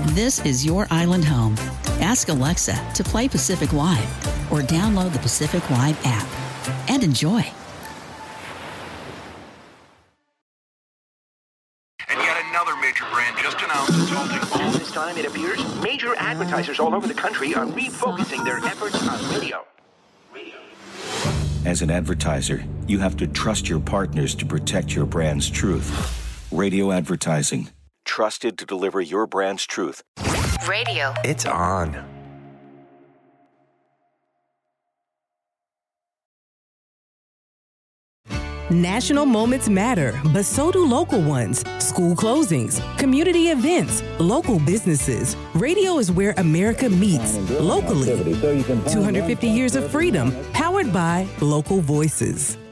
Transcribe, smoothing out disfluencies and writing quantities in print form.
This is your island home. Ask Alexa to play Pacific Live or download the Pacific Live app and enjoy. And yet another major brand just announced it's halting all. This time, it appears, major advertisers all over the country are refocusing their efforts on radio. As an advertiser, you have to trust your partners to protect your brand's truth. Radio advertising. Trusted to deliver your brand's truth. Radio. It's on. National moments matter, but so do local ones. School closings, community events, local businesses. Radio is where America meets, locally. 250 years of freedom, powered by local voices.